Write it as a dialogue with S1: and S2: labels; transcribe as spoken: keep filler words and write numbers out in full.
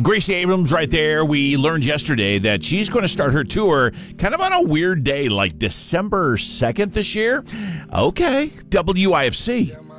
S1: Gracie Abrams right there. We learned yesterday that she's going to start her tour kind of on a weird day, like December second this year. Okay, W I F C.